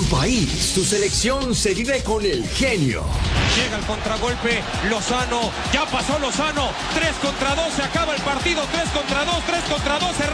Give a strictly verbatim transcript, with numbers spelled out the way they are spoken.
país, tu selección se vive con el genio. Llega el contragolpe, Lozano, ya pasó Lozano, tres contra dos, se acaba el partido, tres contra dos, tres contra dos,